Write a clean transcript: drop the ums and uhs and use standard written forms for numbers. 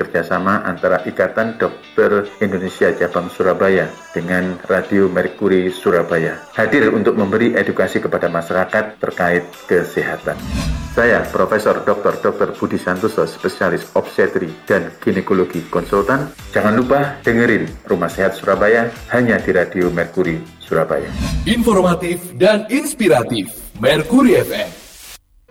kerjasama antara Ikatan Dokter Indonesia Cabang Surabaya dengan Radio Merkuri Surabaya, hadir untuk memberi edukasi kepada masyarakat terkait kesehatan. Saya Profesor Dr. Budi Santoso, spesialis obstetri dan ginekologi konsultan. Jangan lupa dengerin Rumah Sehat Surabaya hanya di Radio Merkuri Surabaya. Informatif dan inspiratif, Merkuri FM.